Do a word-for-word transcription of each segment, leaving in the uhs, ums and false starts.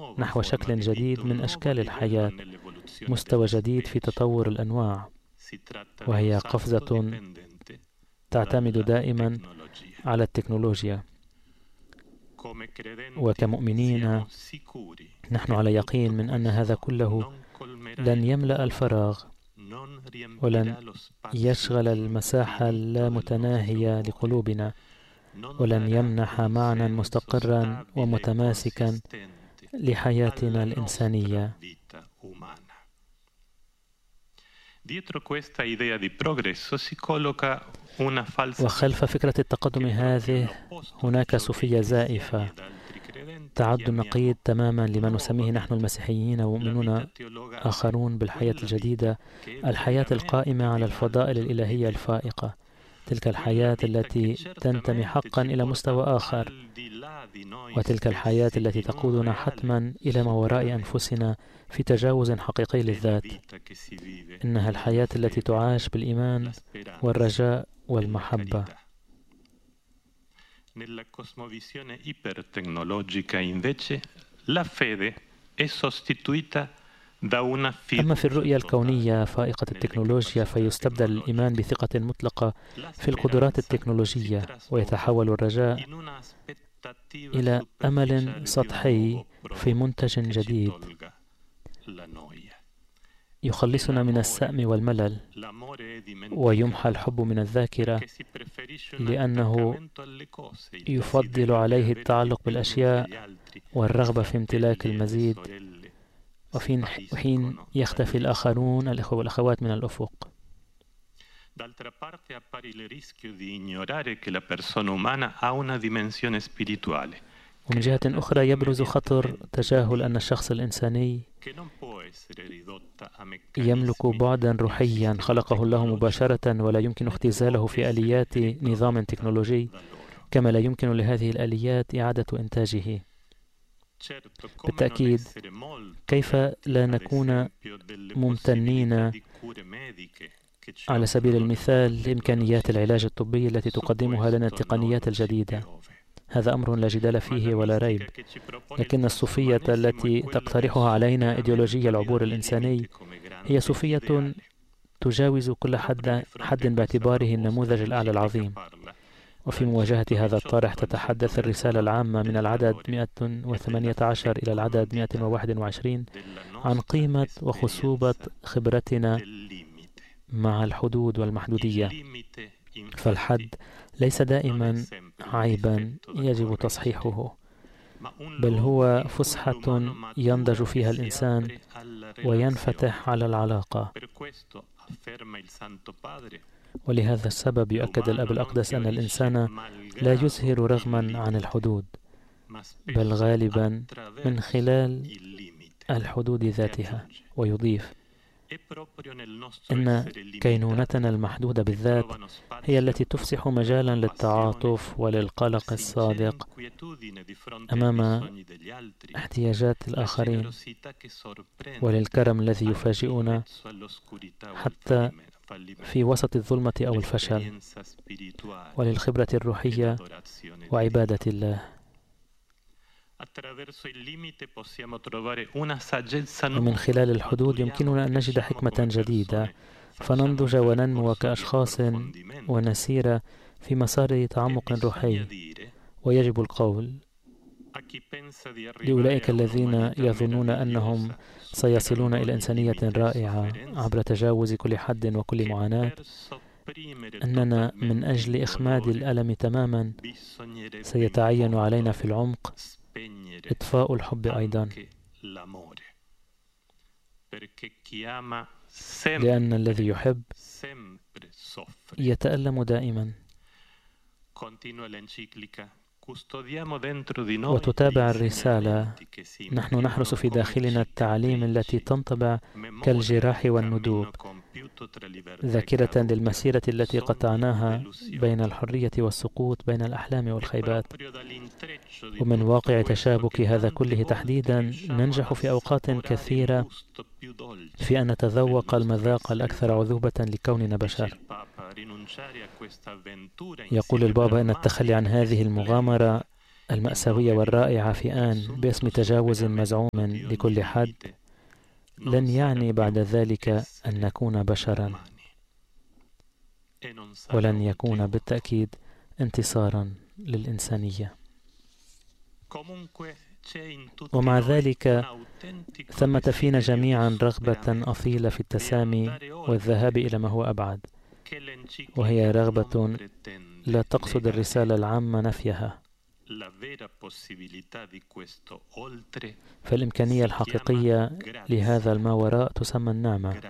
نحو شكل جديد من أشكال الحياة، مستوى جديد في تطور الأنواع، وهي قفزة تعتمد دائما على التكنولوجيا. وكمؤمنين نحن على يقين من أن هذا كله لن يملأ الفراغ ولن يشغل المساحة اللامتناهية لقلوبنا، ولن يمنح معنى مستقرا ومتماسكا لحياتنا الإنسانية. وخلف فكرة التقدم هذه هناك صوفية زائفة تعد النقيض تماما لما نسميه نحن المسيحيين ومؤمنون آخرون بالحياة الجديدة، الحياة القائمة على الفضائل الإلهية الفائقة، تلك الحياة التي تنتمي حقا إلى مستوى آخر، وتلك الحياة التي تقودنا حتما إلى ما وراء أنفسنا في تجاوز حقيقي للذات. إنها الحياة التي تعاش بالإيمان والرجاء والمحبة. Nella cosmovisione ipertecnologica invece la fede è sostituita da una fiducia. أما في الرؤية الكونية فائقة التكنولوجيا فيستبدل الإيمان بثقة مطلقة في القدرات التكنولوجية، ويتحول الرجاء إلى أمل سطحي في منتج جديد يخلصنا من السأم والملل، ويمحى الحب من الذاكرة لأنه يفضل عليه التعلق بالأشياء والرغبة في امتلاك المزيد، وفي حين يختفي الآخرون الإخوة والأخوات من الأفق. D'altra parte appare il rischio di ignorare che la persona umana ha una dimensione spirituale. ومن جهة أخرى يبرز خطر تجاهل أن الشخص الإنساني يملك بعدا روحيا خلقه الله مباشرة، ولا يمكن اختزاله في آليات نظام تكنولوجي، كما لا يمكن لهذه الآليات إعادة إنتاجه. بالتأكيد كيف لا نكون ممتنين على سبيل المثال لإمكانيات العلاج الطبي التي تقدمها لنا التقنيات الجديدة، هذا أمر لا جدال فيه ولا ريب. لكن الصوفية التي تقترحها علينا إيديولوجية العبور الإنساني هي صوفية تجاوز كل حد, حد باعتباره النموذج الأعلى العظيم. وفي مواجهة هذا الطرح تتحدث الرسالة العامة من العدد مئة وثمانية عشر إلى العدد مئة وواحد وعشرين عن قيمة وخصوبة خبرتنا مع الحدود والمحدودية. فالحد ليس دائما عيبا يجب تصحيحه، بل هو فسحة ينضج فيها الإنسان وينفتح على العلاقة. ولهذا السبب يؤكد الأب الأقدس أن الإنسان لا يزهر رغما عن الحدود، بل غالبا من خلال الحدود ذاتها. ويضيف إن كينونتنا المحدودة بالذات هي التي تفسح مجالا للتعاطف وللقلق الصادق أمام احتياجات الآخرين، وللكرم الذي يفاجئنا حتى في وسط الظلمة أو الفشل، وللخبرة الروحية وعبادة الله. ومن خلال الحدود يمكننا أن نجد حكمة جديدة فننضج وننمو كأشخاص ونسير في مسار تعمق روحي. ويجب القول لأولئك الذين يظنون أنهم سيصلون إلى إنسانية رائعة عبر تجاوز كل حد وكل معاناة أننا من أجل إخماد الألم تماما سيتعين علينا في العمق إطفاء الحب أيضا، لأن الذي يحب يتألم دائما. وتتابع الرسالة: نحن نحرس في داخلنا التعاليم التي تنطبع كالجراح والندوب، ذاكرة للمسيرة التي قطعناها بين الحرية والسقوط، بين الأحلام والخيبات. ومن واقع تشابك هذا كله تحديدا ننجح في أوقات كثيرة في أن نتذوق المذاق الأكثر عذوبة لكوننا بشر. يقول البابا أن التخلي عن هذه المغامرة المأساوية والرائعة في آن باسم تجاوز مزعوم لكل حد لن يعني بعد ذلك أن نكون بشرا، ولن يكون بالتأكيد انتصارا للإنسانية. ومع ذلك ثمة فينا جميعا رغبة أصيلة في التسامي والذهاب إلى ما هو أبعد، وهي رغبة لا تقصد الرسالة العامة نفيها، فالإمكانية الحقيقية لهذا الماوراء تسمى النعمة.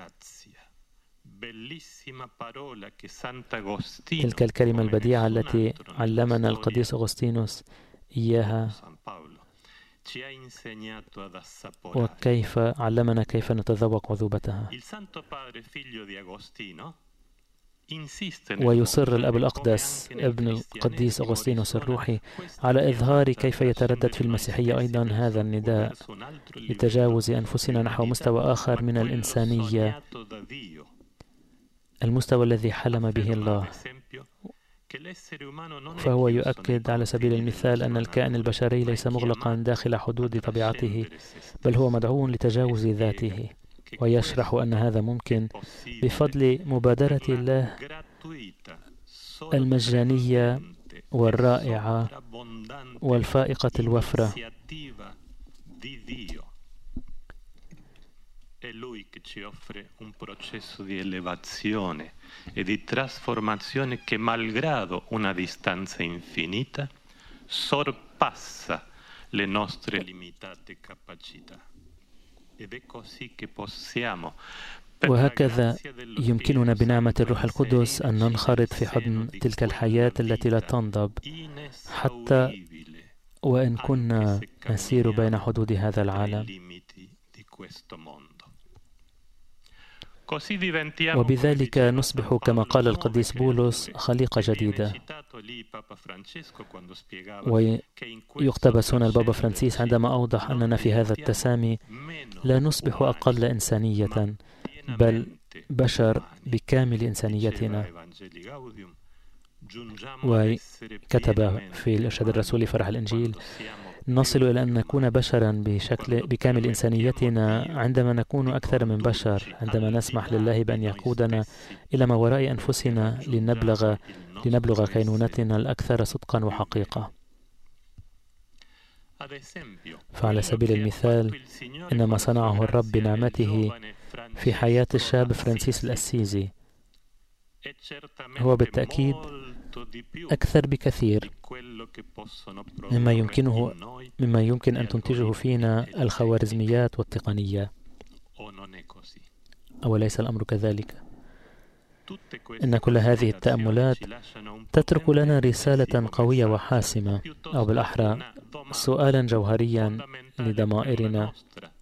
تلك الكلمة البديعة التي علمنا القديس أغسطينوس إياها، وكيف علمنا كيف نتذوق عذوبتها. ويصر الأب الأقدس ابن القديس أغسطينوس الروحي على إظهار كيف يتردد في المسيحية أيضا هذا النداء لتجاوز أنفسنا نحو مستوى آخر من الإنسانية، المستوى الذي حلم به الله. فهو يؤكد على سبيل المثال أن الكائن البشري ليس مغلقا داخل حدود طبيعته، بل هو مدعو لتجاوز ذاته، ويشرح أن هذا ممكن بفضل مبادرة الله المجانية والرائعة والفائقة الوفرة. È Lui che ci offre un processo di elevazione e di trasformazione che, malgrado una distanza infinita, sorpassa le nostre limitate capacità. Ed è così che possiamo. وهكذا يمكننا بنعمة الروح القدس أن ننخرط في حضن تلك الحياة التي لا تنضب، حتى وإن كنا نسير بين حدود هذا العالم. وبذلك نصبح كما قال القديس بولس خليقة جديدة. ويقتبس هنا البابا فرانسيس عندما أوضح أننا في هذا التسامي لا نصبح أقل إنسانية، بل بشر بكامل إنسانيتنا. وكتب في الإرشاد الرسولي فرح الإنجيل: نصل إلى أن نكون بشرا بشكل بكامل إنسانيتنا عندما نكون أكثر من بشر، عندما نسمح لله بأن يقودنا إلى ما وراء أنفسنا لنبلغ لنبلغ كينونتنا الأكثر صدقا وحقيقة. فعلى سبيل المثال، إن ما صنعه الرب بنعمته في حياة الشاب فرانسيس الأسيزي هو بالتأكيد أكثر بكثير مما يمكنه مما يمكن أن تنتجه فينا الخوارزميات والتقنية. أوليس الأمر كذلك؟ إن كل هذه التأملات تترك لنا رسالة قوية وحاسمة، أو بالأحرى سؤالا جوهريا لضمائرنا: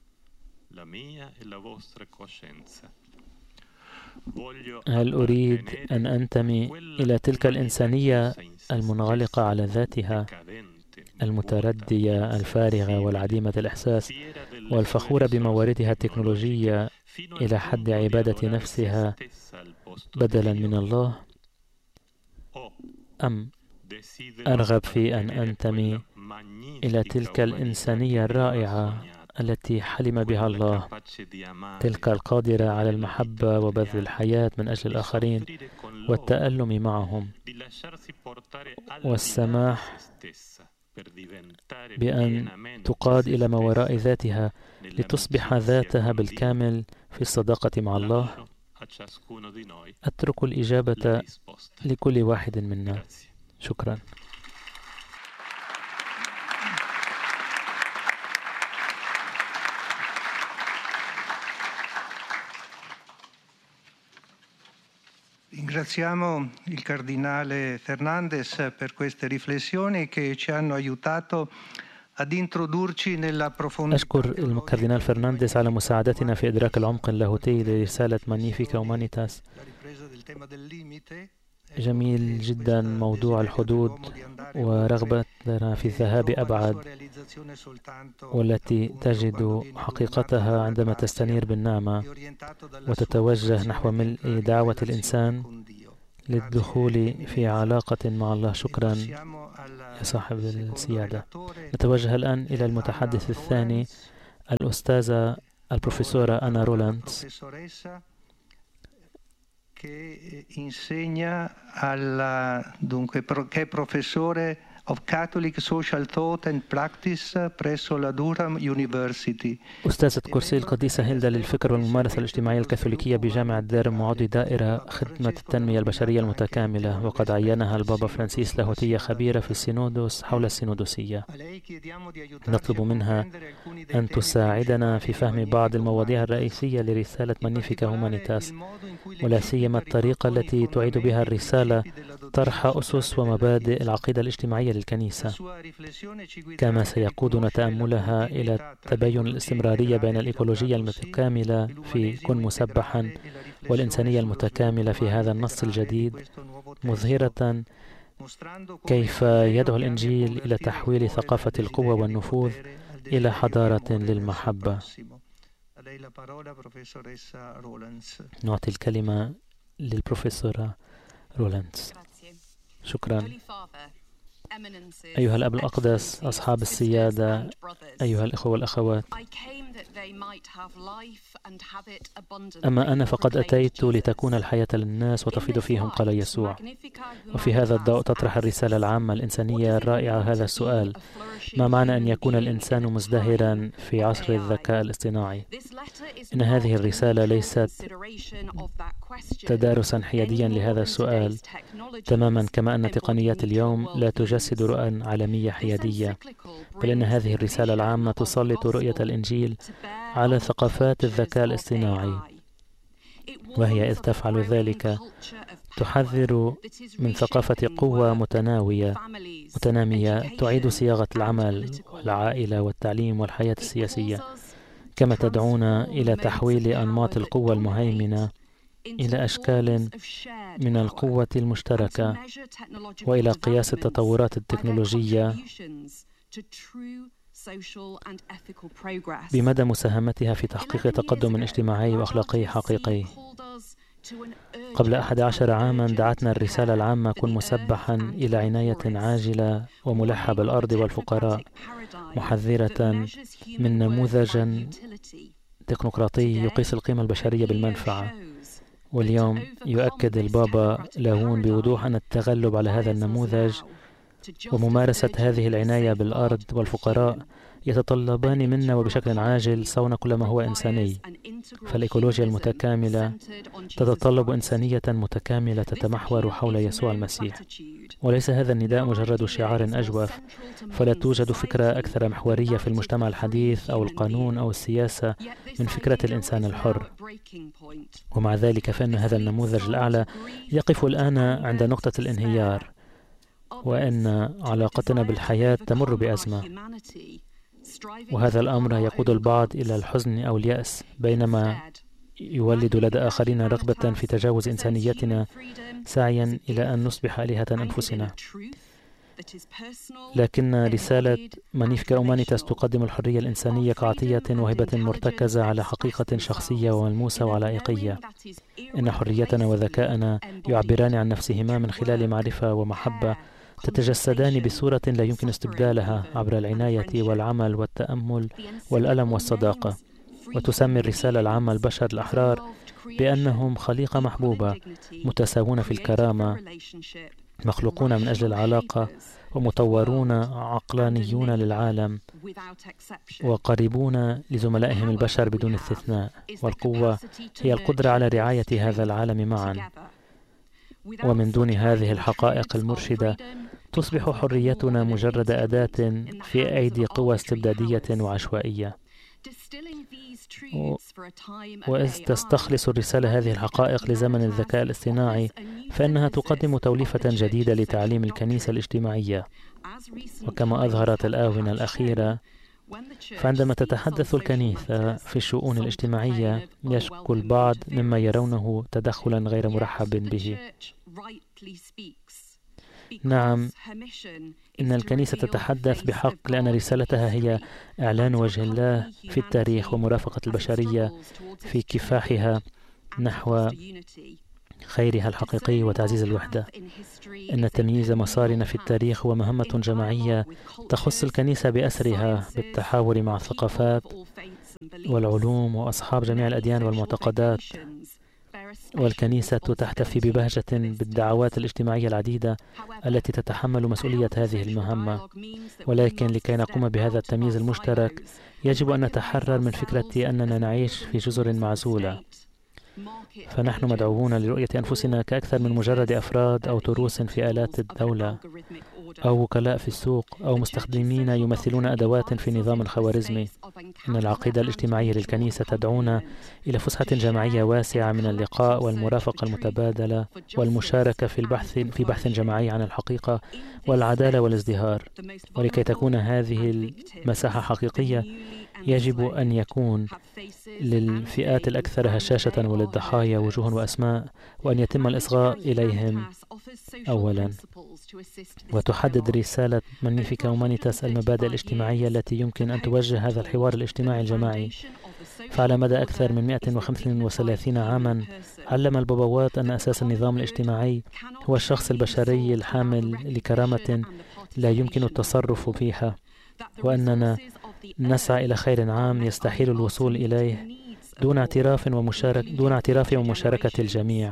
هل أريد أن أنتمي إلى تلك الإنسانية المنغلقة على ذاتها، المتردية الفارغة والعديمة الإحساس والفخورة بمواردها التكنولوجية إلى حد عبادة نفسها بدلا من الله، أم أرغب في أن أنتمي إلى تلك الإنسانية الرائعة التي حلم بها الله، تلك القادرة على المحبة وبذل الحياة من أجل الآخرين والتألم معهم، والسماح بأن تقاد إلى ما وراء ذاتها لتصبح ذاتها بالكامل في الصداقة مع الله؟ أترك الإجابة لكل واحد منا. شكرا. Ringraziamo il Cardinale Fernandez per queste riflessioni che ci hanno aiutato ad introdurci nella profondità. أشكر الكاردينال فرنانديز على مساعدتنا في إدراك العمق اللاهوتي لرسالة مانيفيكا ومانيتاس. جميل جدا موضوع الحدود ورغبتنا في الذهاب أبعد، والتي تجد حقيقتها عندما تستنير بالنعمة وتتوجه نحو ملء دعوة الإنسان للدخول في علاقة مع الله. شكرا يا صاحب السيادة. نتوجه الآن إلى المتحدث الثاني، الأستاذة البروفيسورة أنا رولانتس، che insegna alla, dunque, che è professore of Catholic Social Thought and Practice presso la Durham University. أستاذة كرسي القديسة هيلدا للفكر والممارسة الاجتماعية الكاثوليكية بجامعة ديرم، وعضو دائرة خدمة التنمية البشرية المتكاملة، وقد عينها البابا فرانسيس لاهوتية خبيرة في السينودوس حول السينودوسية. نطلب منها أن تساعدنا في فهم بعض المواضيع الرئيسية لرسالة مانيفيكا هومانيتاس، ولا سيما الطريقة التي تعيد بها الرسالة طرح أسس ومبادئ العقيدة الاجتماعية للكنيسة، كما سيقودنا تأملها إلى تبين الاستمرارية بين الإيكولوجية المتكاملة في كن مسبحا والإنسانية المتكاملة في هذا النص الجديد، مظهرة كيف يدعو الإنجيل إلى تحويل ثقافة القوة والنفوذ إلى حضارة للمحبة. نعطي الكلمة للبروفيسورة رولانتس. شكرا. أيها الأب الأقدس، أصحاب السيادة، أيها الإخوة والأخوات، أما أنا فقد أتيت لتكون الحياة للناس وتفيض فيهم، قال يسوع. وفي هذا الضوء تطرح الرسالة العامة الإنسانية الرائعة هذا السؤال: ما معنى أن يكون الإنسان مزدهرا في عصر الذكاء الاصطناعي؟ إن هذه الرسالة ليست تدارسا حياديا لهذا السؤال، تماما كما أن تقنيات اليوم لا تجسد رؤى عالمية حيادية، بل إن هذه الرسالة العامة تسلط رؤية الإنجيل على ثقافات الذكاء الاصطناعي، وهي إذ تفعل ذلك تحذر من ثقافة قوة متناوية متنامية تعيد صياغة العمل والعائلة والتعليم والحياة السياسية، كما تدعونا إلى تحويل أنماط القوة المهيمنة إلى أشكال من القوة المشتركة، وإلى قياس التطورات التكنولوجية بمدى مساهمتها في تحقيق تقدم اجتماعي وأخلاقي حقيقي. قبل أحد عشر عاما دعتنا الرسالة العامة كن مسبحا إلى عناية عاجلة وملحة بالأرض والفقراء، محذرة من نموذج تكنوقراطي يقيس القيمة البشرية بالمنفعة. واليوم يؤكد البابا لاهون بوضوح أن التغلب على هذا النموذج وممارسة هذه العناية بالأرض والفقراء يتطلبان منا وبشكل عاجل صون كل ما هو إنساني، فالإيكولوجيا المتكاملة تتطلب إنسانية متكاملة تتمحور حول يسوع المسيح. وليس هذا النداء مجرد شعار أجوف، فلا توجد فكرة أكثر محورية في المجتمع الحديث أو القانون أو السياسة من فكرة الإنسان الحر. ومع ذلك فإن هذا النموذج الأعلى يقف الآن عند نقطة الانهيار، وأن علاقتنا بالحياة تمر بأزمة، وهذا الأمر يقود البعض إلى الحزن أو اليأس، بينما يولد لدى آخرين رغبة في تجاوز إنسانيتنا سعيا إلى أن نصبح آلهة أنفسنا. لكن رسالة مانيفيكا هومانيتاس تقدم الحرية الإنسانية كعطية وهبة مرتكزة على حقيقة شخصية وملموسة وعلائقية. إن حريتنا وذكاءنا يعبران عن نفسهما من خلال معرفة ومحبة تتجسدان بصورة لا يمكن استبدالها عبر العناية والعمل والتأمل والألم والصداقة. وتسمي الرسالة العامة البشر الأحرار بأنهم خليقة محبوبة، متساوون في الكرامة، مخلوقون من أجل العلاقة، ومطورون عقلانيون للعالم، وقريبون لزملائهم البشر بدون استثناء. والقوة هي القدرة على رعاية هذا العالم معا. ومن دون هذه الحقائق المرشدة تصبح حريتنا مجرد أداة في أيدي قوى استبدادية وعشوائية. و... وإذ تستخلص الرسالة هذه الحقائق لزمن الذكاء الاصطناعي، فإنها تقدم توليفة جديدة لتعليم الكنيسة الاجتماعية. وكما أظهرت الآونة الأخيرة، فعندما تتحدث الكنيسة في الشؤون الاجتماعية يشكو البعض مما يرونه تدخلا غير مرحب به. نعم، إن الكنيسة تتحدث بحق، لأن رسالتها هي إعلان وجه الله في التاريخ ومرافقة البشرية في كفاحها نحو خيرها الحقيقي وتعزيز الوحدة. إن تمييز مسارنا في التاريخ هو مهمة جماعية تخص الكنيسة بأسرها بالتحاور مع الثقافات والعلوم وأصحاب جميع الأديان والمعتقدات. والكنيسة تحتفي ببهجة بالدعوات الاجتماعية العديدة التي تتحمل مسؤولية هذه المهمة، ولكن لكي نقوم بهذا التمييز المشترك يجب أن نتحرر من فكرة أننا نعيش في جزر معزولة، فنحن مدعوون لرؤية أنفسنا كأكثر من مجرد أفراد أو تروس في آلات الدولة أو وكلاء في السوق أو مستخدمين يمثلون أدوات في النظام الخوارزمي. إن العقيدة الاجتماعية للكنيسة تدعونا إلى فسحة جماعية واسعة من اللقاء والمرافقة المتبادلة والمشاركة في البحث في بحث جماعي عن الحقيقة والعدالة والازدهار. ولكي تكون هذه المساحة حقيقية يجب أن يكون للفئات الأكثر هشاشة وللضحايا وجوه وأسماء، وأن يتم الإصغاء إليهم أولا. وتحدد رسالة مانيفيكا هومانيتاس المبادئ الاجتماعية التي يمكن أن توجه هذا الحوار الاجتماعي الجماعي. فعلى مدى أكثر من مئة وخمسة وثلاثين عاما علم البابوات أن أساس النظام الاجتماعي هو الشخص البشري الحامل لكرامة لا يمكن التصرف فيها، وأننا نسعى إلى خير عام يستحيل الوصول إليه دون اعتراف ومشارك دون اعتراف ومشاركة الجميع،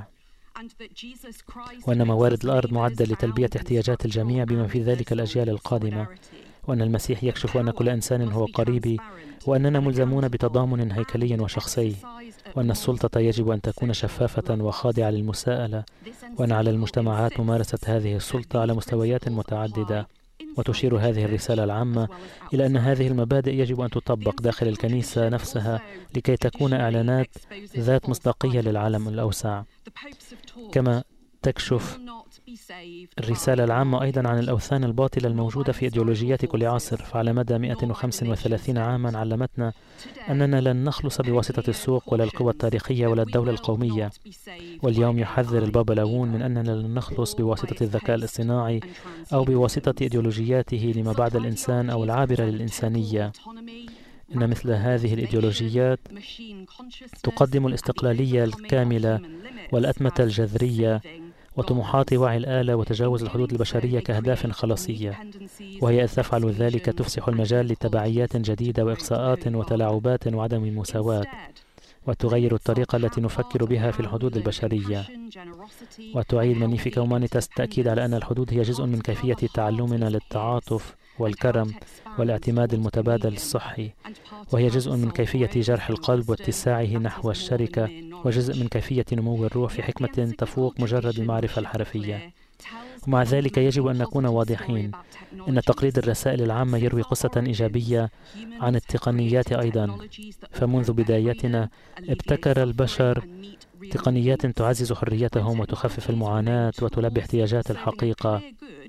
وأن موارد الأرض معدة لتلبية احتياجات الجميع بما في ذلك الأجيال القادمة، وأن المسيح يكشف أن كل إنسان هو قريبي، وأننا ملزمون بتضامن هيكلي وشخصي، وأن السلطة يجب أن تكون شفافة وخاضعة للمساءلة، وأن على المجتمعات ممارسة هذه السلطة على مستويات متعددة. وتشير هذه الرسالة العامة إلى أن هذه المبادئ يجب أن تطبق داخل الكنيسة نفسها لكي تكون إعلانات ذات مصداقية للعالم الأوسع. كما تكشف الرسالة العامة أيضا عن الأوثان الباطلة الموجودة في إيديولوجيات كل عصر. فعلى مدى مئة وخمسة وثلاثين عاما علمتنا أننا لن نخلص بواسطة السوق ولا القوى التاريخية ولا الدولة القومية. واليوم يحذر البابا لاون من أننا لن نخلص بواسطة الذكاء الاصطناعي أو بواسطة إيديولوجياته لما بعد الإنسان أو العابرة للإنسانية. إن مثل هذه الإيديولوجيات تقدم الاستقلالية الكاملة والأتمة الجذرية وطموحات وعي الآلة وتجاوز الحدود البشرية كأهداف خلاصية، وهي إذ تفعل ذلك تفسح المجال لتبعيات جديدة وإقصاءات وتلاعبات وعدم مساواة، وتغير الطريقة التي نفكر بها في الحدود البشرية. وتعيد مانيفيكا هومانيتاس التأكيد على أن الحدود هي جزء من كيفية تعلمنا للتعاطف والكرم والاعتماد المتبادل الصحي، وهي جزء من كيفية جرح القلب واتساعه نحو الشركة، وجزء من كيفية نمو الروح في حكمة تفوق مجرد المعرفة الحرفية. ومع ذلك يجب أن نكون واضحين. إن تقليد الرسائل العامة يروي قصة إيجابية عن التقنيات أيضا. فمنذ بدايتنا ابتكر البشر تقنيات تعزز حريتهم وتخفف المعاناة وتلبي احتياجات الحقيقة.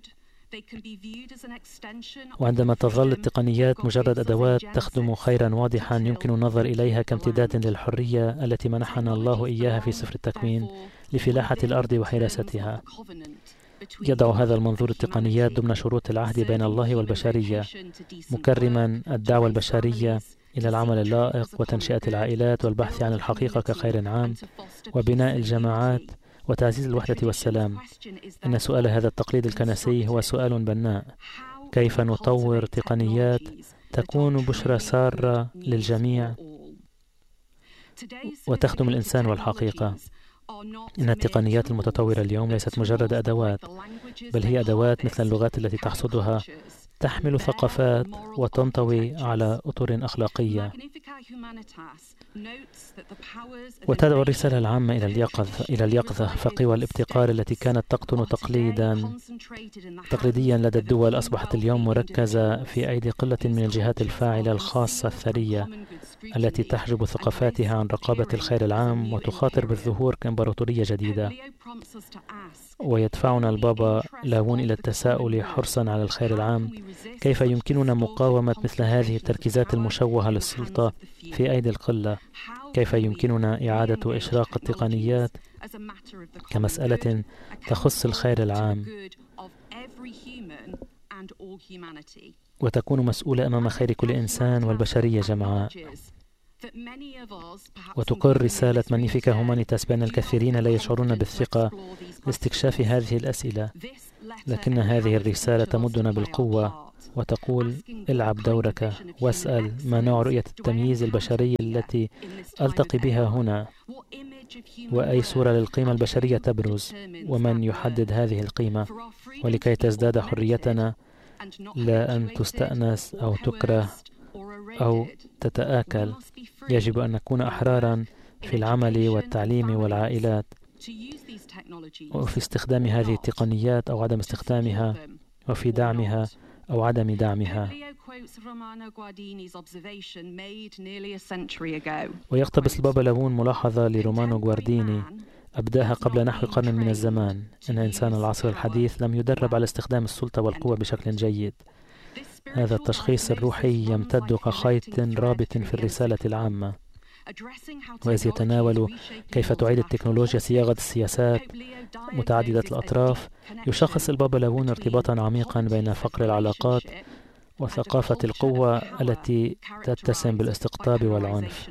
وعندما تظل التقنيات مجرد أدوات تخدم خيرا واضحا يمكن النظر إليها كامتداد للحرية التي منحنا الله إياها في سفر التكوين لفلاحة الأرض وحراستها. يضع هذا المنظور التقنيات ضمن شروط العهد بين الله والبشرية، مكرما الدعوة البشرية إلى العمل اللائق وتنشئة العائلات والبحث عن الحقيقة كخير عام وبناء الجماعات وتعزيز الوحدة والسلام. إن سؤال هذا التقليد الكنسي هو سؤال بناء: كيف نطور تقنيات تكون بشرى سارة للجميع وتخدم الإنسان والحقيقة؟ إن التقنيات المتطورة اليوم ليست مجرد أدوات، بل هي أدوات مثل اللغات التي تحصدها تحمل ثقافات وتنطوي على أطر أخلاقية. وتدعو الرسالة العامة إلى اليقظة إلى اليقظة فقوى الابتكار التي كانت تقطن تقليدا تقليديا لدى الدول أصبحت اليوم مركزة في أيدي قلة من الجهات الفاعلة الخاصة الثرية التي تحجب ثقافاتها عن رقابة الخير العام وتخاطر بالظهور كإمبراطورية جديدة. ويدفعنا البابا لاون إلى التساؤل حرصا على الخير العام: كيف يمكننا مقاومة مثل هذه التركيزات المشوهة للسلطة في أيدي القلة؟ كيف يمكننا إعادة إشراق التقنيات كمسألة تخص الخير العام وتكون مسؤولة أمام خير كل إنسان والبشرية جمعاء؟ وتقر رسالة مانيفيكا هومانيتاس بأن الكثيرين لا يشعرون بالثقة لاستكشاف هذه الأسئلة، لكن هذه الرسالة تمدنا بالقوة وتقول: العب دورك واسأل ما نوع رؤية التمييز البشري التي ألتقي بها هنا، وأي صورة للقيمة البشرية تبرز، ومن يحدد هذه القيمة، ولكي تزداد حريتنا لا أن تستأنس أو تكره أو تتآكل. يجب أن نكون أحرارا في العمل والتعليم والعائلات، وفي استخدام هذه التقنيات أو عدم استخدامها، وفي دعمها أو عدم دعمها. ويقتبس البابا لابون ملاحظة لرومانو غوارديني أبداها قبل نحو قرن من الزمان: إن إنسان العصر الحديث لم يدرب على استخدام السلطة والقوة بشكل جيد. هذا التشخيص الروحي يمتد كخيط رابط في الرسالة العامة، وإذ يتناول كيف تعيد التكنولوجيا صياغة السياسات متعددة الأطراف. يشخص البابا لابون ارتباطا عميقا بين فقر العلاقات وثقافة القوة التي تتسم بالاستقطاب والعنف،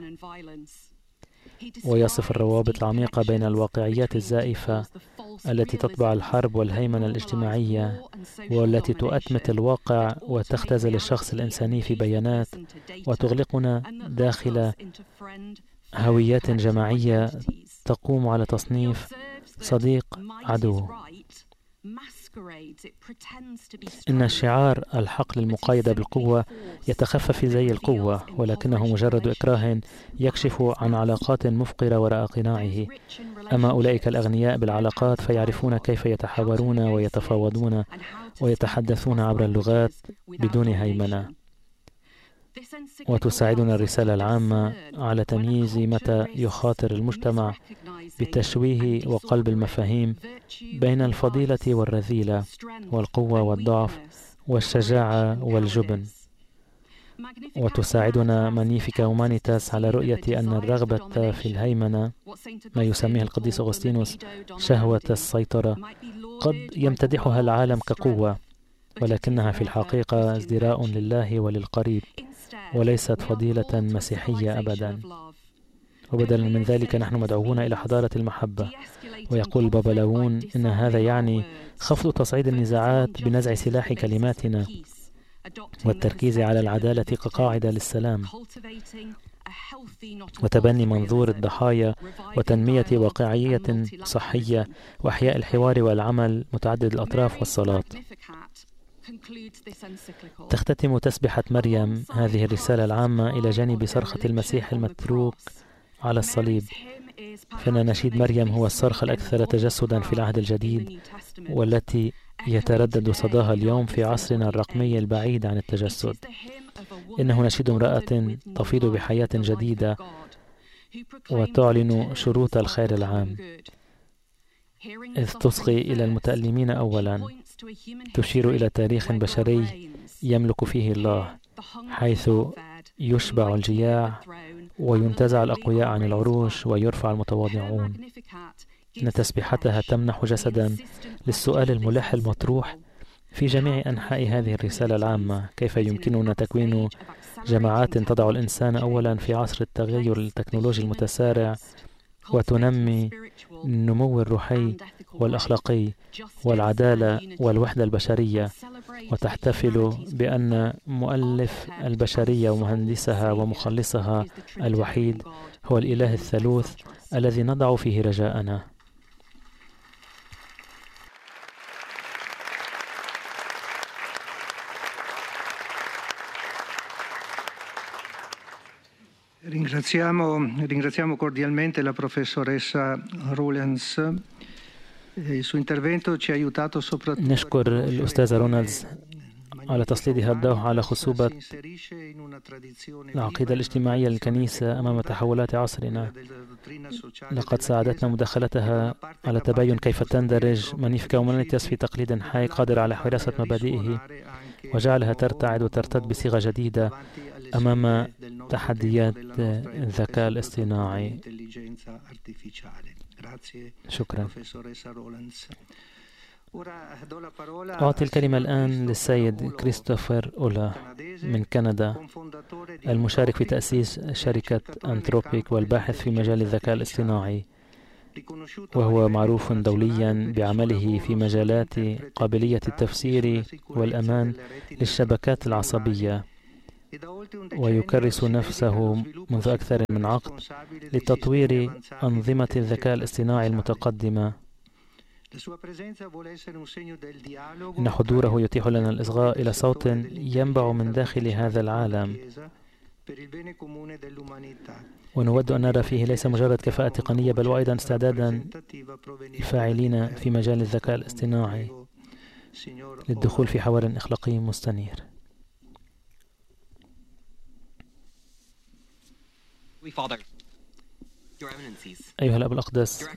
ويصف الروابط العميقة بين الواقعيات الزائفة التي تطبع الحرب والهيمنة الاجتماعية، والتي تؤتمت الواقع وتختزل الشخص الإنساني في بيانات، وتغلقنا داخل هويات جماعية تقوم على تصنيف صديق عدو. إن شعار الحقل المقايدة بالقوة يتخفى في زي القوة، ولكنه مجرد إكراه يكشف عن علاقات مفقرة وراء قناعه. أما أولئك الأغنياء بالعلاقات فيعرفون كيف يتحاورون ويتفاوضون ويتحدثون عبر اللغات بدون هيمنة. وتساعدنا الرسالة العامة على تمييز متى يخاطر المجتمع بتشويه وقلب المفاهيم بين الفضيلة والرذيلة، والقوة والضعف، والشجاعة والجبن. وتساعدنا مانيفيكا هومانيتاس على رؤية أن الرغبة في الهيمنة، ما يسميه القديس أغسطينوس شهوة السيطرة، قد يمتدحها العالم كقوة، ولكنها في الحقيقة ازدراء لله وللقريب، وليست فضيلة مسيحية أبدا. وبدلا من ذلك نحن مدعوون إلى حضارة المحبة. ويقول البابا لابون إن هذا يعني خفض تصعيد النزاعات بنزع سلاح كلماتنا، والتركيز على العدالة كقاعدة للسلام، وتبني منظور الضحايا، وتنمية واقعية صحية، وإحياء الحوار والعمل متعدد الأطراف والصلاة. تختتم تسبحة مريم هذه الرسالة العامة إلى جانب صرخة المسيح المتروك على الصليب. فإن نشيد مريم هو الصرخة الأكثر تجسدا في العهد الجديد، والتي يتردد صداها اليوم في عصرنا الرقمي البعيد عن التجسد. إنه نشيد امرأة تفيض بحياة جديدة وتعلن شروط الخير العام، إذ تصغي إلى المتألمين أولا، تشير إلى تاريخ بشري يملك فيه الله، حيث يشبع الجياع وينتزع الأقوياء عن العروش ويرفع المتواضعون. إن تسبيحتها تمنح جسدا للسؤال الملح المطروح في جميع أنحاء هذه الرسالة العامة: كيف يمكننا تكوين جماعات تضع الإنسان أولا في عصر التغير التكنولوجي المتسارع، وتنمي النمو الروحي والأخلاقي والعدالة والوحدة البشرية، وتحتفل بأن مؤلف البشرية ومهندسها ومخلصها الوحيد هو الإله الثالوث الذي نضع فيه رجاءنا. Ringraziamo, ringraziamo cordialmente la professoressa Rowlands. Il suo intervento ci ha aiutato soprattutto. نشكر الأستاذة رونالدز على تسليطها الضوء على خصوبة العقيدة الاجتماعية للكنيسة أمام تحولات عصرنا. لقد ساعدتنا مداخلتها على تبين كيف تندرج مانيفيكا هومانيتاس في تقليد حي قادر على حراسة مبادئه، وجعلها ترتعد وترتد بصيغة جديدة أمام تحديات الذكاء الاصطناعي. شكرا. أعطي الكلمة الآن للسيد كريستوفر أولا من كندا، المشارك في تأسيس شركة أنثروبيك والباحث في مجال الذكاء الاصطناعي، وهو معروف دوليا بعمله في مجالات قابلية التفسير والأمان للشبكات العصبية، ويكرس نفسه منذ أكثر من عقد لتطوير أنظمة الذكاء الاصطناعي المتقدمة. إن حضوره يتيح لنا الإصغاء إلى صوت ينبع من داخل هذا العالم، ونود أن نرى فيه ليس مجرد كفاءة تقنية بل وأيضا استعدادا الفاعلين في مجال الذكاء الاصطناعي للدخول في حوار أخلاقي مستنير. أيها الأب الأقدس،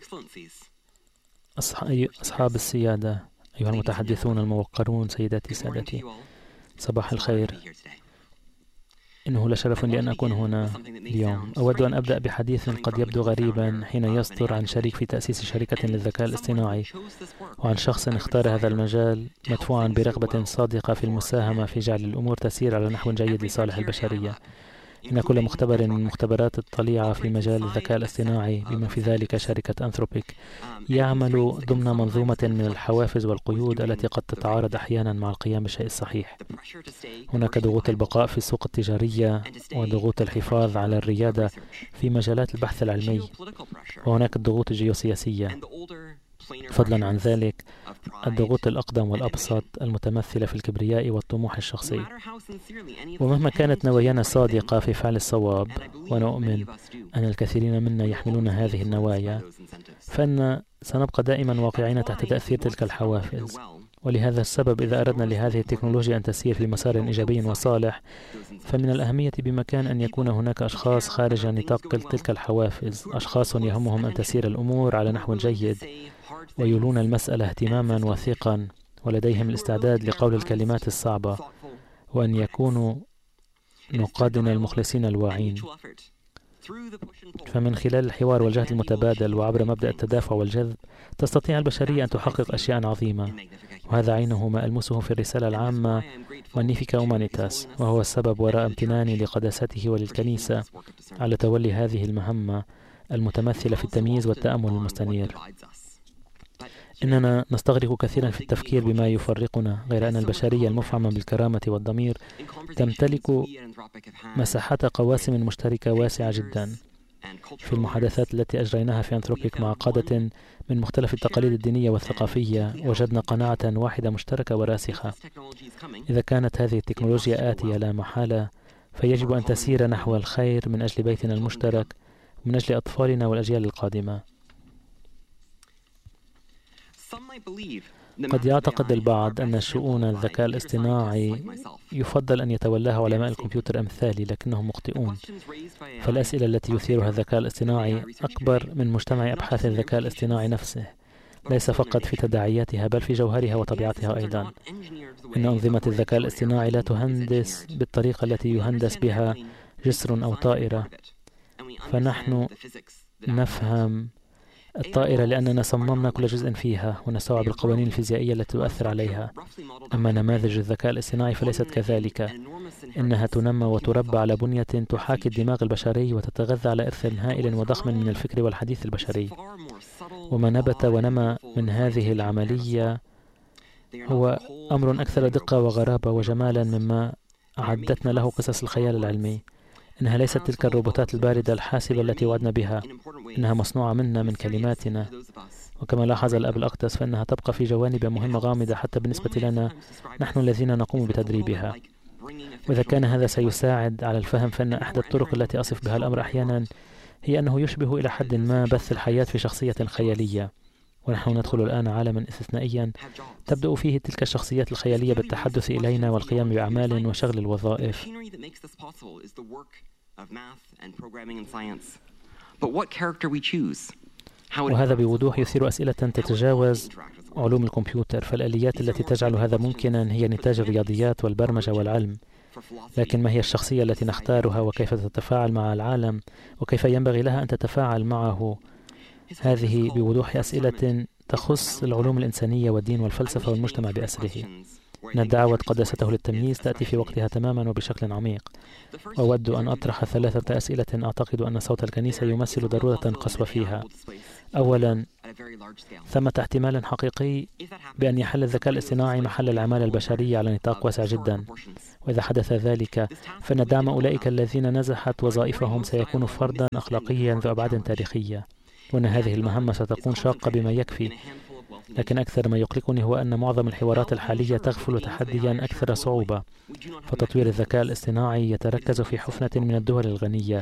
أصحاب السيادة، أيها المتحدثون الموقرون، سيداتي سادتي، صباح الخير. إنه لشرف لي أن أكون هنا اليوم. أود أن أبدأ بحديث قد يبدو غريبا حين يصدر عن شريك في تأسيس شركة للذكاء الاصطناعي، وعن شخص اختار هذا المجال مدفوعا برغبة صادقة في المساهمة في جعل الأمور تسير على نحو جيد لصالح البشرية. إن كل مختبر من مختبرات الطليعة في مجال الذكاء الاصطناعي، بما في ذلك شركة أنثروبيك، يعمل ضمن منظومة من الحوافز والقيود التي قد تتعارض أحيانا مع القيام بالشيء الصحيح. هناك ضغوط البقاء في السوق التجارية، وضغوط الحفاظ على الريادة في مجالات البحث العلمي، وهناك الضغوط الجيوسياسية. فضلا عن ذلك، الضغوط الأقدم والأبسط المتمثلة في الكبرياء والطموح الشخصي. ومهما كانت نوايانا صادقة في فعل الصواب، ونؤمن أن الكثيرين منا يحملون هذه النوايا، فإن سنبقى دائما واقعين تحت تأثير تلك الحوافز. ولهذا السبب، إذا أردنا لهذه التكنولوجيا أن تسير في مسار إيجابي وصالح، فمن الأهمية بمكان أن يكون هناك أشخاص خارج نطاق تلك الحوافز، أشخاص يهمهم أن تسير الأمور على نحو جيد، ويولون المسألة اهتماما وثيقا، ولديهم الاستعداد لقول الكلمات الصعبة، وأن يكونوا نقادنا المخلصين الواعين. فمن خلال الحوار والجهد المتبادل وعبر مبدأ التدافع والجذب، تستطيع البشرية أن تحقق أشياء عظيمة، وهذا عينه ما ألمسه في الرسالة العامة مانيفيكا أومانيتاس، وهو السبب وراء امتناني لقداسته وللكنيسة على تولي هذه المهمة المتمثلة في التمييز والتأمل المستنير. إننا نستغرق كثيرا في التفكير بما يفرقنا، غير أن البشرية المفعمة بالكرامة والضمير تمتلك مساحات قواسم مشتركة واسعة جدا. في المحادثات التي أجريناها في أنثروبيك مع قادة من مختلف التقاليد الدينية والثقافية، وجدنا قناعة واحدة مشتركة وراسخة: إذا كانت هذه التكنولوجيا آتية لا محالة، فيجب أن تسير نحو الخير من أجل بيتنا المشترك ومن أجل أطفالنا والأجيال القادمة. قد يعتقد البعض أن شؤون الذكاء الاصطناعي يفضل أن يتولاها علماء الكمبيوتر أمثالي، لكنهم مخطئون. فالأسئلة التي يثيرها الذكاء الاصطناعي أكبر من مجتمع أبحاث الذكاء الاصطناعي نفسه، ليس فقط في تداعياتها بل في جوهرها وطبيعتها أيضا. إن أنظمة الذكاء الاصطناعي لا تهندس بالطريقة التي يهندس بها جسر أو طائرة، فنحن نفهم الطائرة لأننا صممنا كل جزء فيها ونستوعب القوانين الفيزيائية التي تؤثر عليها. أما نماذج الذكاء الاصطناعي فليست كذلك، إنها تنمى وتربى على بنية تحاكي الدماغ البشري وتتغذى على إرث هائل وضخم من الفكر والحديث البشري. وما نبت ونمى من هذه العملية هو أمر أكثر دقة وغرابة وجمالا مما أعدتنا له قصص الخيال العلمي. إنها ليست تلك الروبوتات الباردة الحاسبة التي وعدنا بها، إنها مصنوعة منا من كلماتنا. وكما لاحظ الأب الأقدس، فإنها تبقى في جوانب مهمة غامضة حتى بالنسبة لنا نحن الذين نقوم بتدريبها. وإذا كان هذا سيساعد على الفهم، فإن أحد الطرق التي أصف بها الأمر أحيانا هي أنه يشبه إلى حد ما بث الحياة في شخصية خيالية. ونحن ندخل الآن عالما استثنائيا تبدأ فيه تلك الشخصيات الخيالية بالتحدث إلينا والقيام بأعمال وشغل الوظائف. وهذا بوضوح يثير أسئلة تتجاوز علوم الكمبيوتر، فالآليات التي تجعل هذا ممكنا هي نتاج الرياضيات والبرمجة والعلم. لكن ما هي الشخصية التي نختارها، وكيف تتفاعل مع العالم، وكيف ينبغي لها أن تتفاعل معه؟ هذه بوضوح أسئلة تخص العلوم الإنسانية والدين والفلسفة والمجتمع بأسره. إن دعوة قداسته للتمييز تأتي في وقتها تماما وبشكل عميق. وأود أن أطرح ثلاثة أسئلة أعتقد أن صوت الكنيسة يمثل ضرورة قصوى فيها. أولا، ثمة احتمال حقيقي بأن يحل الذكاء الاصطناعي محل العمالة البشرية على نطاق واسع جدا، وإذا حدث ذلك فإن دعم أولئك الذين نزحت وظائفهم سيكون فرضا أخلاقيا ذو أبعاد تاريخية، وأن هذه المهمة ستكون شاقة بما يكفي. لكن أكثر ما يقلقني هو أن معظم الحوارات الحالية تغفل تحديا أكثر صعوبة، فتطوير الذكاء الاصطناعي يتركز في حفنة من الدول الغنية.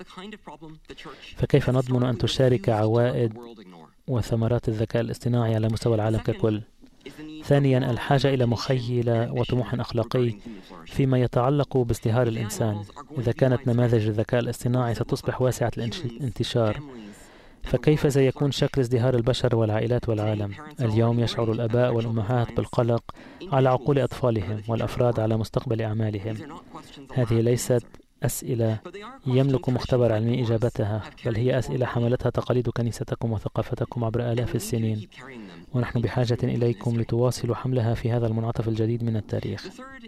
فكيف نضمن أن تشارك عوائد وثمرات الذكاء الاصطناعي على مستوى العالم ككل؟ ثانيا، الحاجة إلى مخيلة وطموح أخلاقي فيما يتعلق بازدهار الإنسان. إذا كانت نماذج الذكاء الاصطناعي ستصبح واسعة الانتشار، فكيف سيكون شكل ازدهار البشر والعائلات والعالم؟ اليوم يشعر الآباء والأمهات بالقلق على عقول أطفالهم والأفراد على مستقبل أعمالهم. هذه ليست أسئلة يملك مختبر علمي إجابتها، بل هي أسئلة حملتها تقاليد كنيستكم وثقافتكم عبر آلاف السنين، ونحن بحاجة إليكم لتواصلوا حملها في هذا المنعطف الجديد من التاريخ.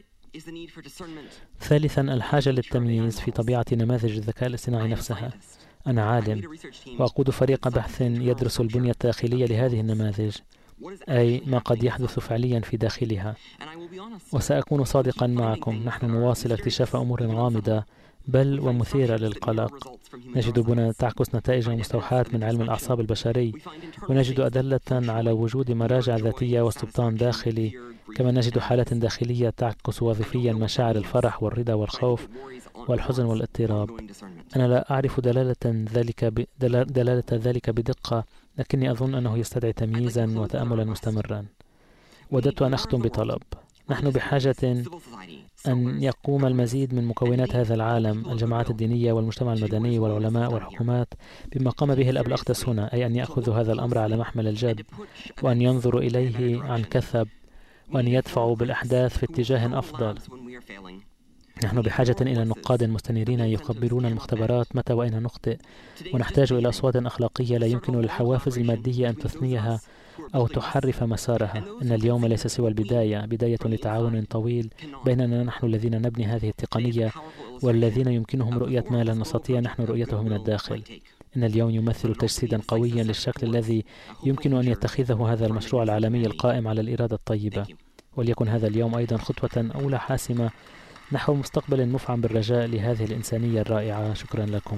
ثالثا، الحاجة للتمييز في طبيعة نماذج الذكاء الاصطناعي نفسها. أنا عالم وأقود فريق بحث يدرس البنية الداخلية لهذه النماذج، أي ما قد يحدث فعليا في داخلها. وسأكون صادقا معكم، نحن نواصل اكتشاف أمور غامضة بل ومثيرة للقلق. نجد بنا تعكس نتائج مستوحاة من علم الأعصاب البشري، ونجد أدلة على وجود مراجع ذاتية واستبطان داخلي، كما نجد حالات داخلية تعكس وظيفيا مشاعر الفرح والرضا والخوف والحزن والاضطراب. أنا لا أعرف دلالة ذلك ب... دلالة ذلك بدقة، لكني أظن أنه يستدعي تمييزا وتأملا مستمرا. وددت أن أختم بطلب. نحن بحاجة أن يقوم المزيد من مكونات هذا العالم، الجماعات الدينية والمجتمع المدني والعلماء والحكومات، بما قام به الأب الأقدس هنا، أي أن يأخذوا هذا الأمر على محمل الجد، وأن ينظروا إليه عن كثب، وأن يدفعوا بالأحداث في اتجاه أفضل. نحن بحاجة إلى نقاد مستنيرين يخبرون المختبرات متى وأين نخطئ، ونحتاج إلى أصوات أخلاقية لا يمكن للحوافز المادية أن تثنيها أو تحرف مسارها. إن اليوم ليس سوى البداية، بداية لتعاون طويل بيننا نحن الذين نبني هذه التقنية والذين يمكنهم رؤية ما لا نستطيع نحن رؤيته من الداخل. إن اليوم يمثل تجسيدا قويا للشكل الذي يمكن أن يتخذه هذا المشروع العالمي القائم على الإرادة الطيبة، وليكن هذا اليوم أيضا خطوة أولى حاسمة نحو مستقبل مفعم بالرجاء لهذه الإنسانية الرائعة. شكرا لكم.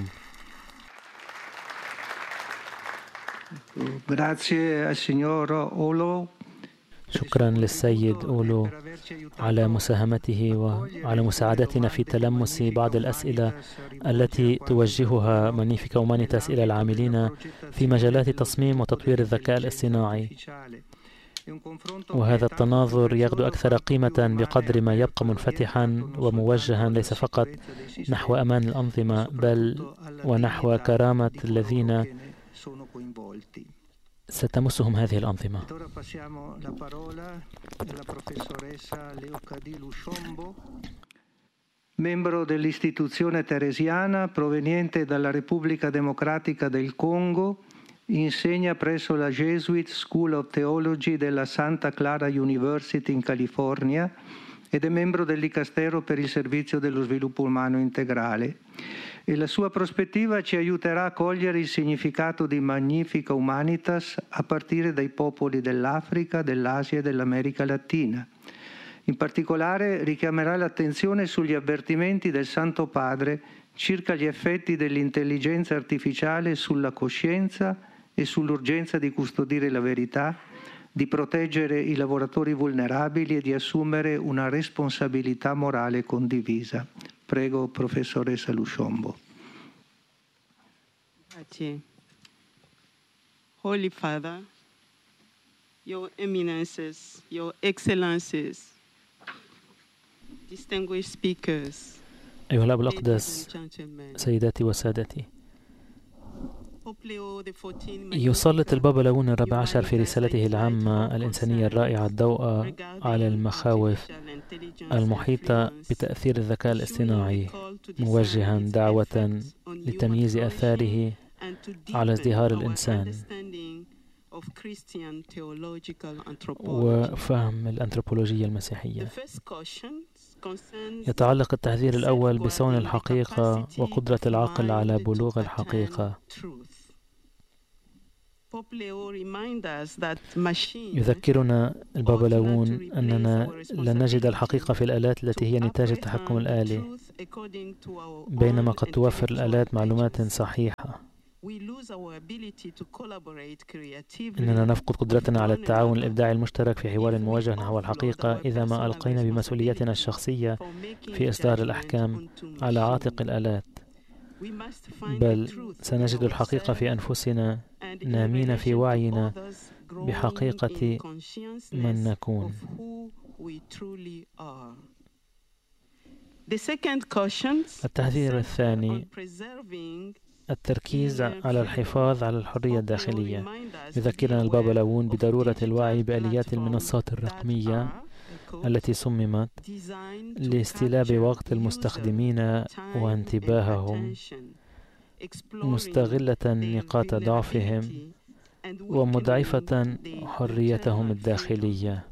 شكرا للسيد أولو على مساهمته وعلى مساعدتنا في تلمس بعض الأسئلة التي توجهها مانيفيكا هومانيتاس إلى العاملين في مجالات تصميم وتطوير الذكاء الاصطناعي. وهذا التناظر يغدو أكثر قيمة بقدر ما يبقى منفتحا وموجها ليس فقط نحو أمان الأنظمة بل ونحو كرامة الذين ستمسهم هذه الأنظمة. Membro dell'istituzione teresiana proveniente dalla Repubblica Democratica del Congo, insegna presso la Jesuit School of Theology della Santa Clara University in California ed è membro del Dicastero per il Servizio dello Sviluppo Umano Integrale. E la sua prospettiva ci aiuterà a cogliere il significato di Magnifica Humanitas a partire dai popoli dell'Africa, dell'Asia e dell'America Latina. In particolare richiamerà l'attenzione sugli avvertimenti del Santo Padre circa gli effetti dell'intelligenza artificiale sulla coscienza e sull'urgenza di custodire la verità, di proteggere i lavoratori vulnerabili e di assumere una responsabilità morale condivisa. Prego, professoressa Lushombo. Grazie. Holy Father, Your Eminences, Your Excellences, distinguished speakers, أيها الأب الأقدس، سيداتي وسادتي، يسلط البابا ليون الرابع عشر في رسالته العامة الإنسانية الرائعة الضوء على المخاوف المحيطة بتأثير الذكاء الاصطناعي، موجها دعوة لتمييز آثاره على ازدهار الإنسان وفهم الأنثروبولوجية المسيحية. يتعلق التحذير الأول بصون الحقيقة وقدرة العقل على بلوغ الحقيقة. يذكرنا البابا لاون أننا لن نجد الحقيقة في الآلات التي هي نتاج التحكم الآلي، بينما قد توفر الآلات معلومات صحيحة. إننا نفقد قدرتنا على التعاون الإبداعي المشترك في حوار موجه نحو الحقيقة إذا ما ألقينا بمسؤوليتنا الشخصية في إصدار الأحكام على عاتق الآلات، بل سنجد الحقيقة في أنفسنا نامين في وعينا بحقيقة من نكون. التحذير الثاني التركيز على الحفاظ على الحرية الداخلية. يذكرنا البابا لاون بضرورة الوعي بآليات المنصات الرقمية التي صممت لاستلاب وقت المستخدمين وانتباههم، مستغلة نقاط ضعفهم ومضعفة حريتهم الداخلية.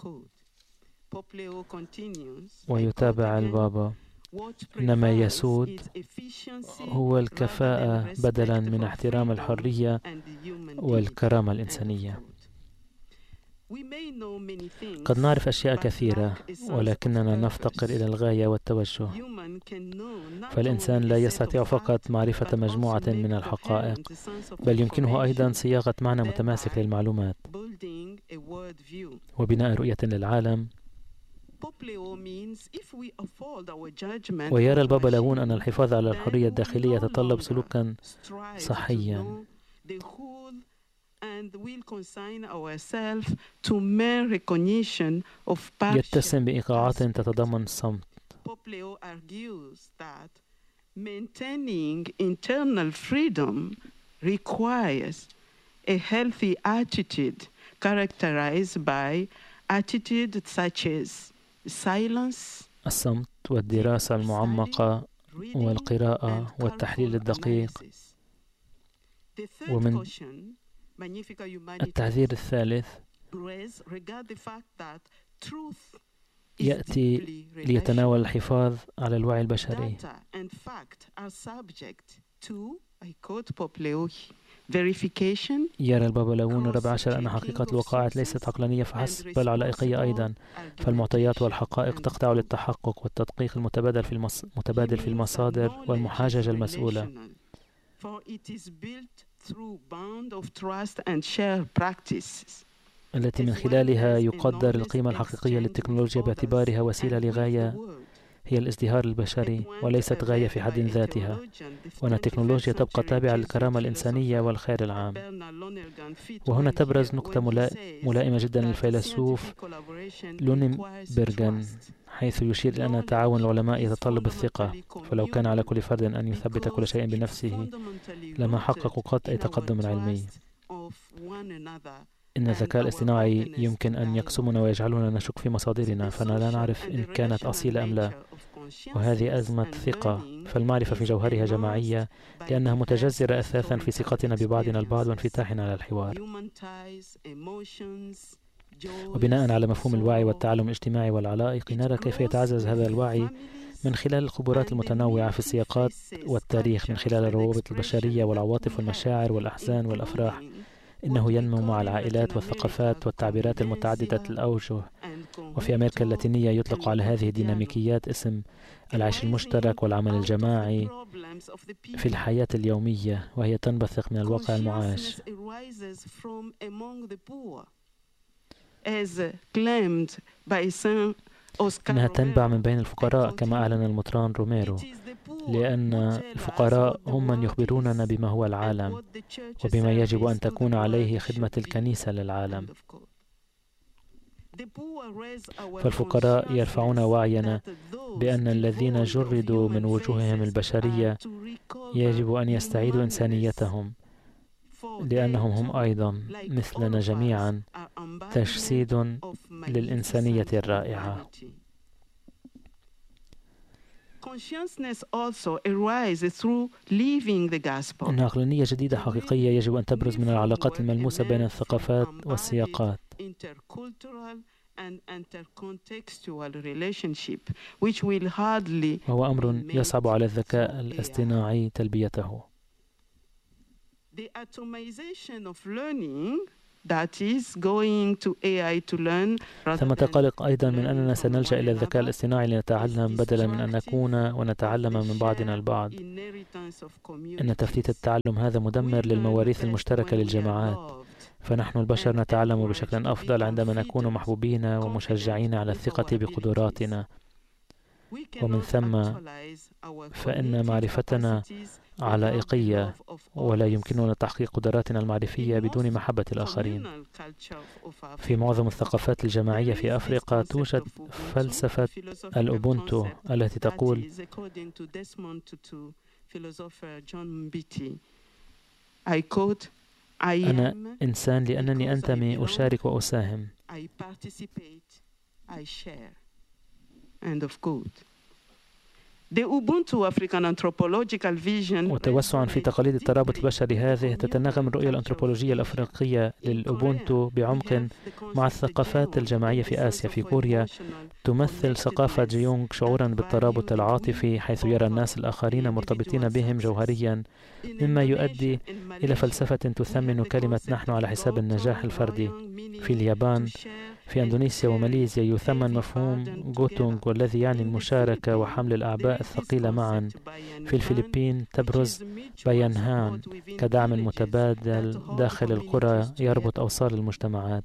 ويتابع البابا: إنما يسود هو الكفاءة بدلا من احترام الحرية والكرامة الإنسانية. قد نعرف أشياء كثيرة ولكننا نفتقر إلى الغاية والتوجه، فالإنسان لا يستطيع فقط معرفة مجموعة من الحقائق، بل يمكنه أيضا صياغة معنى متماسك للمعلومات وبناء رؤية للعالم. ويرى البابا لاون أن الحفاظ على الحرية الداخلية يتطلب سلوكا صحيا يتسم بإيقاعات تتضمن الصمت. Maintaining internal freedom requires a healthy attitude characterized by attitudes such as silence, الصمت والدراسة المعمقة والقراءة والتحليل الدقيق. ومن التحذير الثالث يأتي ليتناول الحفاظ على الوعي البشري. يرى البابا لاون الرابع عشر أن حقيقة الوقائع ليست عقلانية فحسب بل علائقية أيضا، فالمعطيات والحقائق تخضع للتحقق والتدقيق المتبادل في المص... متبادل في المصادر والمحاججة المسؤولة، التي من خلالها يقدر القيمة الحقيقية للتكنولوجيا باعتبارها وسيلة لغاية هي الازدهار البشري وليست غاية في حد ذاتها، وأن التكنولوجيا تبقى تابعة للكرامة الإنسانية والخير العام. وهنا تبرز نقطة ملائمة جدا للفيلسوف لونينبرغن، حيث يشير إلى أن تعاون العلماء يتطلب الثقة، فلو كان على كل فرد أن يثبت كل شيء بنفسه لما حققوا قط أي تقدم علمي. إن الذكاء الاصطناعي يمكن أن يقسمنا ويجعلنا نشك في مصادرنا، فأنا لا نعرف إن كانت أصيلة أم لا، وهذه أزمة ثقة. فالمعرفة في جوهرها جماعية لأنها متجذرة أساسا في ثقتنا ببعضنا البعض وانفتاحنا على الحوار. وبناء على مفهوم الوعي والتعلم الاجتماعي والعلائق، نرى كيف يتعزز هذا الوعي من خلال الخبرات المتنوعة في السياقات والتاريخ، من خلال الروابط البشرية والعواطف والمشاعر والأحزان والأفراح. إنه ينمو مع العائلات والثقافات والتعبيرات المتعددة الأوجه. وفي أمريكا اللاتينية يطلق على هذه الديناميكيات اسم العيش المشترك والعمل الجماعي في الحياة اليومية، وهي تنبثق من الواقع المعاش. إنها تنبع من بين الفقراء كما أعلن المطران روميرو، لأن الفقراء هم من يخبروننا بما هو العالم وبما يجب أن تكون عليه خدمة الكنيسة للعالم. فالفقراء يرفعون وعينا بأن الذين جردوا من وجوههم البشرية يجب أن يستعيدوا إنسانيتهم، لأنهم هم أيضا مثلنا جميعا تجسيد للإنسانية الرائعة. إن عقلانية جديدة حقيقية يجب أن تبرز من العلاقات الملموسة بين الثقافات والسياقات، وهو أمر يصعب على الذكاء الاصطناعي تلبيته. ثمة قلق أيضا من أننا سنلجأ إلى الذكاء الاصطناعي لنتعلم بدلا من أن نكون ونتعلم من بعضنا البعض. إن تفتيت التعلم هذا مدمر للمواريث المشتركة للجماعات، فنحن البشر نتعلم بشكل أفضل عندما نكون محبوبين ومشجعين على الثقة بقدراتنا، ومن ثم فإن معرفتنا علائقية، ولا يمكننا تحقيق قدراتنا المعرفية بدون محبة الآخرين. في معظم الثقافات الجماعية في أفريقيا توجد فلسفة الأوبونتو التي تقول: أنا إنسان لأنني أنتمي، أشارك وأساهم. وتوسعا في تقاليد الترابط البشري هذه تتناغم الرؤية الأنثروبولوجية الأفريقية للأوبونتو بعمق مع الثقافات الجماعية في آسيا. في كوريا تمثل ثقافة جيونغ شعورا بالترابط العاطفي، حيث يرى الناس الآخرين مرتبطين بهم جوهريا، مما يؤدي إلى فلسفة تثمن كلمة نحن على حساب النجاح الفردي. في اليابان، في أندونيسيا وماليزيا يثمن مفهوم غوتونغ والذي يعني المشاركة وحمل الأعباء الثقيلة معا. في الفلبين تبرز بايانهان كدعم متبادل داخل القرى يربط أوصال المجتمعات.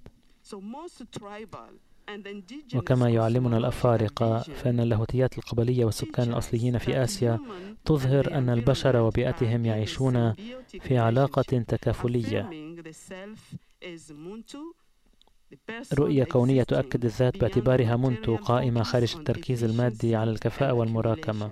وكما يعلمنا الأفارقة، فإن اللاهوتيات القبلية والسكان الأصليين في آسيا تظهر أن البشر وبيئتهم يعيشون في علاقة تكافلية، رؤية كونية تؤكد الذات باعتبارها منتو قائمة خارج التركيز المادي على الكفاءة والمراكمة،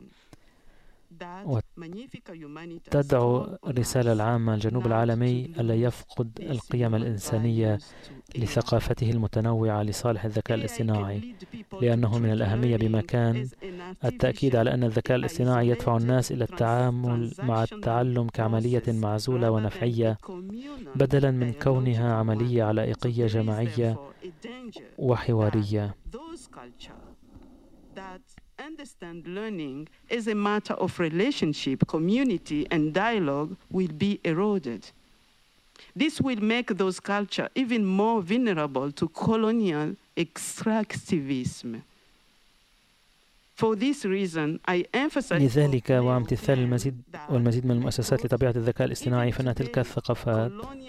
وتدعو الرسالة العامة الجنوب العالمي ألا يفقد القيم الإنسانية لثقافته المتنوعة لصالح الذكاء الاصطناعي، لأنه من الأهمية بمكان التأكيد على أن الذكاء الاصطناعي يدفع الناس إلى التعامل مع التعلم كعملية معزولة ونفعية، بدلا من كونها عملية علائقية جماعية وحوارية. Understand learning as a matter of relationship, community, and dialogue will be eroded. This will make those cultures even more vulnerable to colonial extractivism. For this reason, I emphasize لذلك وامتثال المزيد والمزيد من المؤسسات لطبيعة الذكاء الاصطناعي، فإن تلك الثقافات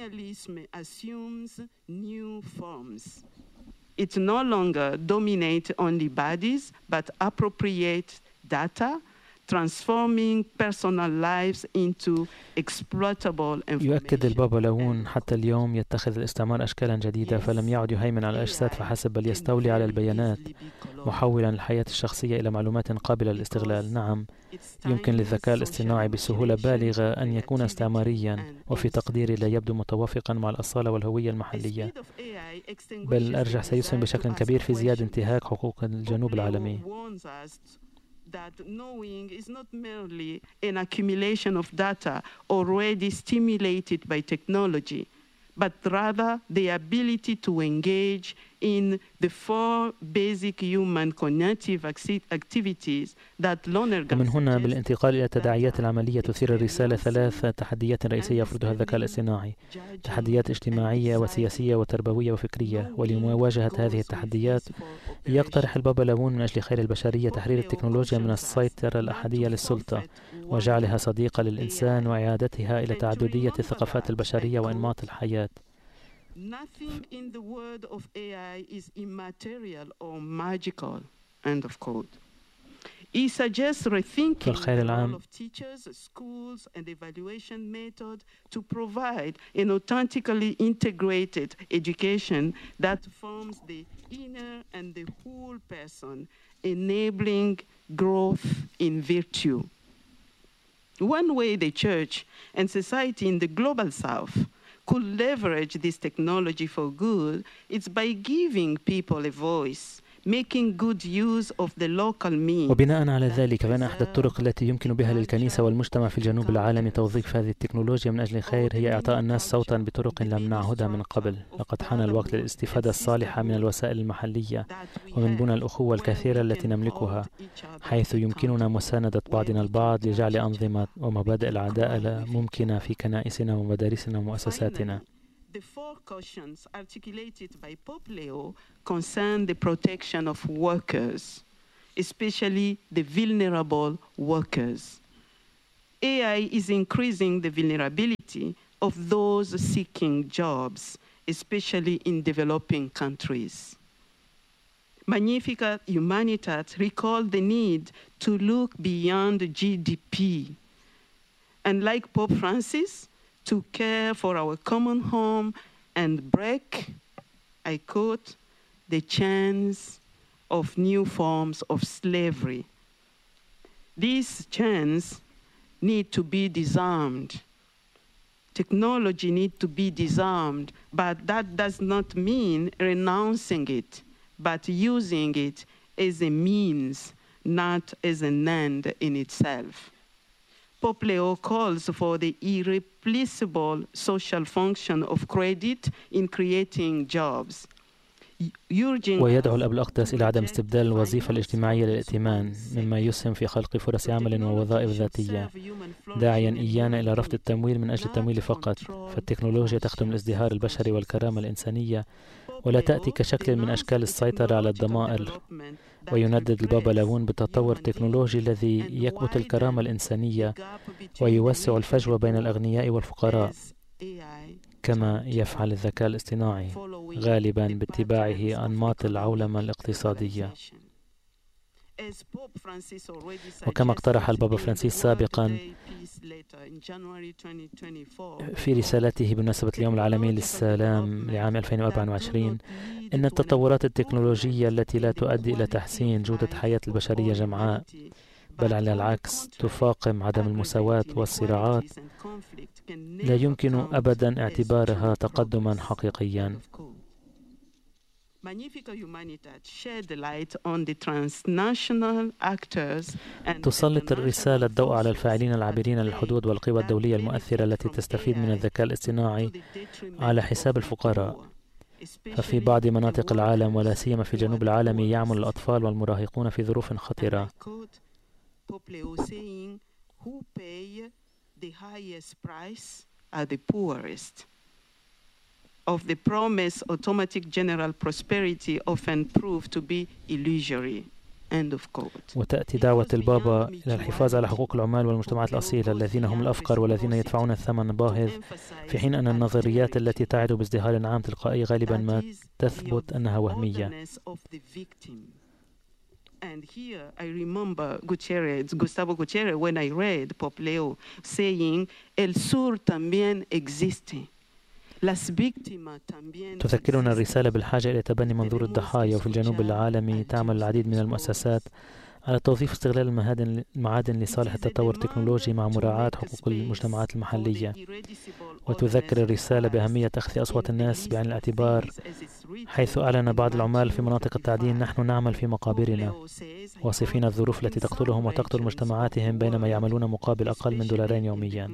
It no longer dominates only bodies, but appropriate data, transforming personal lives into exploitable information. يؤكد البابا لاون حتى اليوم يتخذ الاستعمار أشكالا جديدة، فلم يعد يهيمن على الأجساد فحسب، بل يستولي على البيانات، محولا الحياة الشخصية إلى معلومات قابلة للاستغلال. نعم، يمكن للذكاء الاصطناعي بسهولة بالغة أن يكون استعماريا، وفي تقديري لا يبدو متوافقا مع الأصالة والهوية المحلية، بل أرجح سيسهم بشكل كبير في زيادة انتهاك حقوق الجنوب العالمي. That knowing is not merely an accumulation of data already stimulated by technology, but rather the ability to engage in the four basic human cognitive activities that Lonergan. ومن هنا بالانتقال إلى التداعيات العملية تثير الرسالة ثلاث تحديات رئيسية يفرضها الذكاء الاصطناعي، تحديات اجتماعية وسياسية وتربوية وفكرية. ولمواجهة هذه التحديات يقترح البابا لاون من أجل خير البشرية تحرير التكنولوجيا من السيطرة الأحادية للسلطة، وجعلها صديقة للإنسان، وإعادتها إلى تعددية الثقافات البشرية وإنماط الحياة. Nothing in the world of A I is immaterial or magical. End of quote. He suggests rethinking the role of teachers, schools, and evaluation method to provide an authentically integrated education that forms the inner and the whole person, enabling growth in virtue. One way the church and society in the global south could leverage this technology for good is by giving people a voice, وبناء على ذلك فإن أحد الطرق التي يمكن بها للكنيسة والمجتمع في الجنوب العالمي توظيف هذه التكنولوجيا من أجل الخير هي إعطاء الناس صوتا بطرق لم نعهدها من قبل. لقد حان الوقت للاستفادة الصالحة من الوسائل المحلية ومن بنى الأخوة الكثيرة التي نملكها، حيث يمكننا مساندة بعضنا البعض لجعل أنظمة ومبادئ العدالة ممكنة في كنائسنا ومدارسنا ومؤسساتنا. The four cautions articulated by Pope Leo concern the protection of workers, especially the vulnerable workers. A I is increasing the vulnerability of those seeking jobs, especially in developing countries. Magnificat Humanitat recalled the need to look beyond G D P. And like Pope Francis, to care for our common home and break, I quote, the chains of new forms of slavery. These chains need to be disarmed. Technology needs to be disarmed, but that does not mean renouncing it, but using it as a means, not as an end in itself. Pope Leo calls for the irreplaceable social function of credit in creating jobs. ويدعو الأب الأقدس إلى عدم استبدال الوظيفة الاجتماعية للائتمان، مما يسهم في خلق فرص عمل ووظائف ذاتية، داعيا إيانا إلى رفض التمويل من أجل التمويل فقط. فالتكنولوجيا تخدم الازدهار البشري والكرامة الإنسانية، ولا تأتي كشكل من أشكال السيطرة على الضمائر. ويندد البابا لاون بالتطور التكنولوجي الذي يكبت الكرامة الإنسانية ويوسع الفجوة بين الأغنياء والفقراء، كما يفعل الذكاء الاصطناعي غالبا باتباعه أنماط العولمة الاقتصادية. وكما اقترح البابا فرانسيس سابقا في رسالته بمناسبة اليوم العالمي للسلام لعام ألفين وأربعة وعشرين، إن التطورات التكنولوجية التي لا تؤدي إلى تحسين جودة حياة البشرية جمعاء، بل على العكس تفاقم عدم المساواة والصراعات، لا يمكن أبدا اعتبارها تقدما حقيقيا. تسلط الرسالة الضوء على الفاعلين العابرين للحدود والقوى الدولية المؤثرة التي تستفيد من الذكاء الاصطناعي على حساب الفقراء. ففي بعض مناطق العالم ولا سيما في جنوب العالم يعمل الأطفال والمراهقون في ظروف خطرة. of the promised automatic general prosperity often prove to be illusory. End of quote. وتأتي دعوة البابا إلى الحفاظ على حقوق العمال والمجتمعات الأصيلة الذين هم الأفقر والذين يدفعون الثمن باهظ، في حين أن النظريات التي تعد بازدهار عام تلقائي غالبا ما تثبت أنها وهمية. And here I remember Gutierrez, Gustavo Gutierrez, when I read Pope Leo saying, El sur también existe. تذكرنا الرسالة بالحاجة إلى تبني منظور الضحايا، وفي الجنوب العالمي تعمل العديد من المؤسسات على توظيف استغلال المعادن لصالح التطور التكنولوجي مع مراعاة حقوق المجتمعات المحلية. وتذكر الرسالة بأهمية أخذ أصوات الناس بعين الاعتبار، حيث أعلن بعض العمال في مناطق التعدين: نحن نعمل في مقابرنا، واصفين الظروف التي تقتلهم وتقتل مجتمعاتهم بينما يعملون مقابل أقل من دولارين يوميا.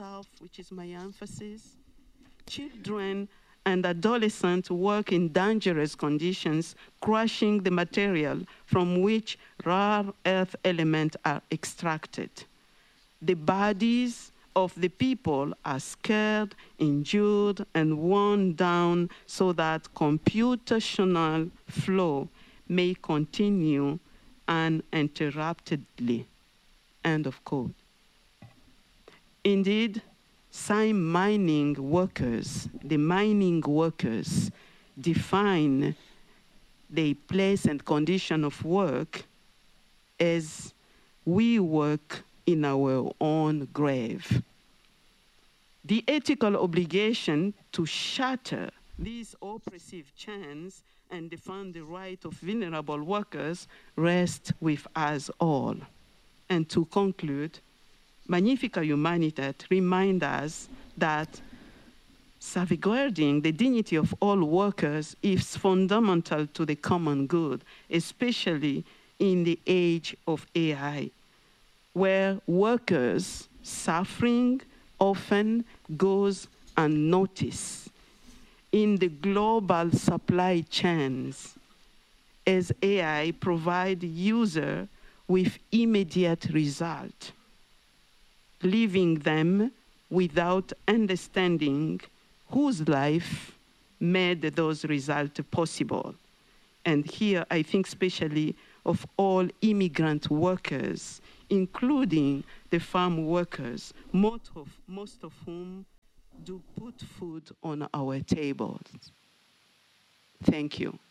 Children and adolescents work in dangerous conditions, crushing the material from which rare earth elements are extracted. The bodies of the people are scared, injured, and worn down so that computational flow may continue uninterruptedly. End of quote. Indeed, some mining workers, the mining workers define their place and condition of work as we work in our own grave. The ethical obligation to shatter these oppressive chains and defend the right of vulnerable workers rests with us all. And to conclude, Magnificat Humanitat reminds us that safeguarding the dignity of all workers is fundamental to the common good, especially in the age of A I, where workers' suffering often goes unnoticed in the global supply chains, as A I provides users with immediate result, leaving them without understanding whose life made those results possible. And here I think especially of all immigrant workers, including the farm workers, most of, most of whom do put food on our tables. Thank you.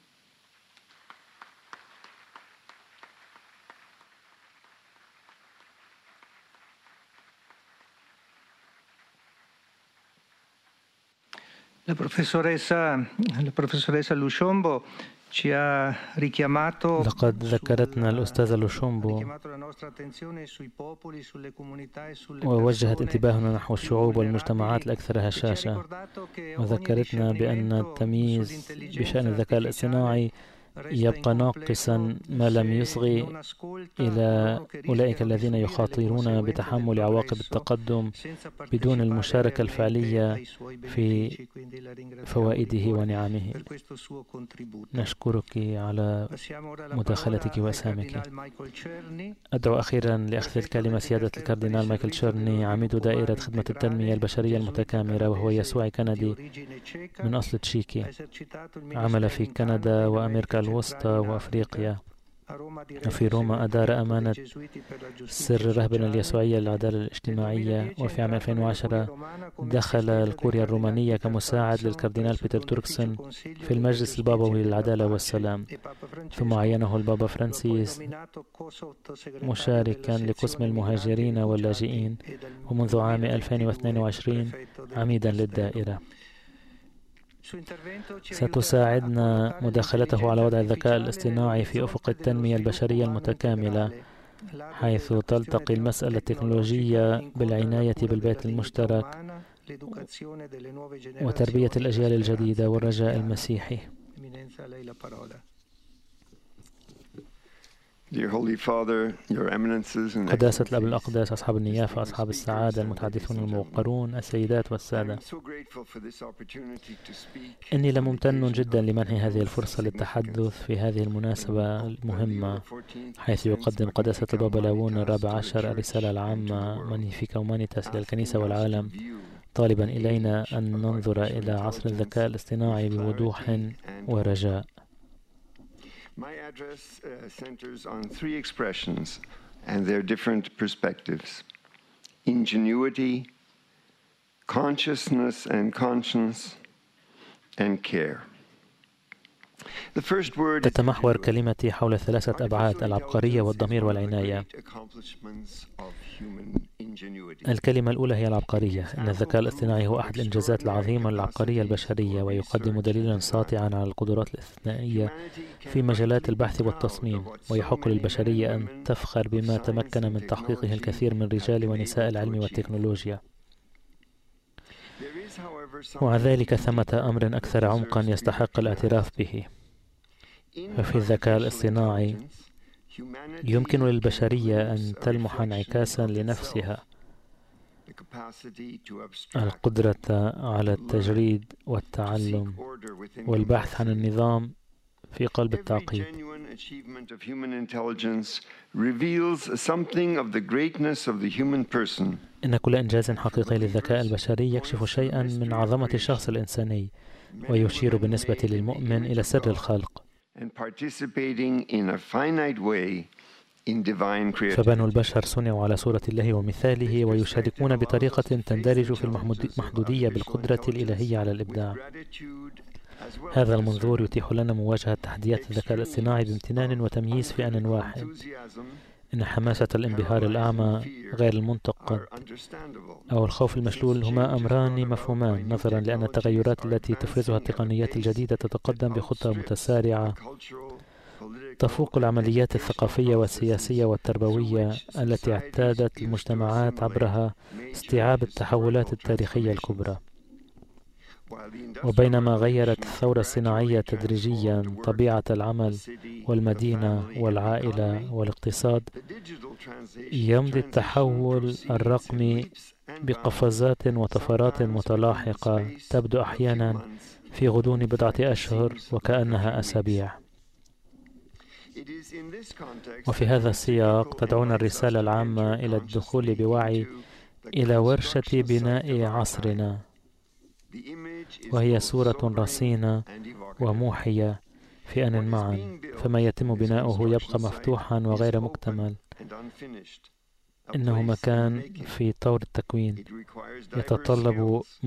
La professoressa, la professoressa Lushombo ci ha richiamato لقد ذكرتنا الأستاذة لوشومبو ووجهت انتباهنا نحو الشعوب والمجتمعات الأكثر هشاشة، وذكرتنا بأن التمييز بشأن الذكاء الاصطناعي يبقى ناقصا ما لم يصغي إلى أولئك الذين يخاطرون بتحمل عواقب التقدم بدون المشاركة الفعلية في فوائده ونعمه. نشكرك على مداخلتك وإسهامك. أدعو أخيرا لأخذ الكلمة سيادة الكاردينال مايكل تشيرني، عميد دائرة خدمة التنمية البشرية المتكاملة، وهو يسوعي كندي من أصل تشيكي، عمل في كندا وأمريكا الوسطى وأفريقيا. وفي روما أدار أمانة سر الرهبنة اليسوعية للعدالة الاجتماعية، وفي عام ألفين وعشرة دخل الكوريا الرومانية كمساعد للكاردينال بيتر توركسون في المجلس البابوي للعدالة والسلام، ثم عينه البابا فرانسيس مشاركا لقسم المهاجرين واللاجئين، ومنذ عام ألفين واثنين وعشرين عميدا للدائرة. ستساعدنا مداخلته على وضع الذكاء الاصطناعي في أفق التنمية البشرية المتكاملة، حيث تلتقي المسألة التكنولوجية بالعناية بالبيت المشترك وتربية الأجيال الجديدة والرجاء المسيحي. قداسة الأب الأقدس، أصحاب النيافة، أصحاب السعادة، المتحدثون الموقرون، السيدات والسادة، إني لممتن جدا لمنح هذه الفرصة للتحدث في هذه المناسبة المهمة، حيث يقدم قداسة البابا لاون الرابع عشر الرسالة العامة مانيفيكا ومانيتاس إلى الكنيسة والعالم، طالبا إلينا أن ننظر إلى عصر الذكاء الاصطناعي بوضوح ورجاء. My address uh, centers on three expressions and their different perspectives: ingenuity, consciousness and conscience, and care. The first word تتمحور كلمتي حول ثلاثة أبعاد: العبقرية والضمير والعناية. الكلمة الأولى هي العبقرية. إن الذكاء الاصطناعي هو أحد الإنجازات العظيمة للعبقرية البشرية، ويقدم دليلا ساطعا على القدرات الاستثنائية في مجالات البحث والتصميم، ويحق للبشرية أن تفخر بما تمكن من تحقيقه الكثير من رجال ونساء العلم والتكنولوجيا. ومع ذلك ثمة أمر أكثر عمقا يستحق الاعتراف به. ففي الذكاء الاصطناعي يمكن للبشرية أن تلمح انعكاسا لنفسها، القدرة على التجريد والتعلم والبحث عن النظام في قلب التعقيد. إن كل إنجاز حقيقي للذكاء البشري يكشف شيئا من عظمة الشخص الإنساني، ويشير بالنسبة للمؤمن إلى سر الخلق. فبنو البشر صنعوا على صورة الله ومثاله، ويشاركون بطريقة تندرج في المحدودية بالقدرة الإلهية على الإبداع. هذا المنظور يتيح لنا مواجهة تحديات الذكاء الاصطناعي بامتنان وتمييز في آن واحد. إن حماسة الانبهار الأعمى غير المنتقد أو الخوف المشلول هما أمران مفهومان، نظرا لأن التغيرات التي تفرزها التقنيات الجديدة تتقدم بخطى متسارعة تفوق العمليات الثقافية والسياسية والتربوية التي اعتادت المجتمعات عبرها استيعاب التحولات التاريخية الكبرى. وبينما غيرت الثورة الصناعية تدريجيا طبيعة العمل والمدينة والعائلة والاقتصاد، يمضي التحول الرقمي بقفزات وطفرات متلاحقة تبدو أحيانا في غضون بضعة أشهر وكأنها أسابيع. وفي هذا السياق تدعونا الرسالة العامة إلى الدخول بوعي إلى ورشة بناء عصرنا، وهي صورة رصينة وموحية في آن معا، فما يتم بناؤه يبقى مفتوحا وغير مكتمل. إنه مكان في طور التكوين يتطلب